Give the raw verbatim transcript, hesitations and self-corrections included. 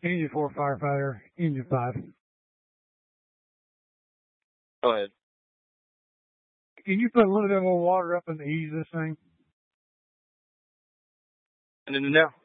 Engine four firefighter, engine five. Go ahead. Can you put a little bit more water up in the ease of this thing? And then now?